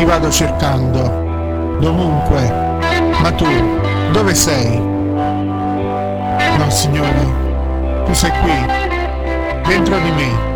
Ti vado cercando, dovunque. Ma tu, dove sei? No, signore, tu sei qui, dentro di me.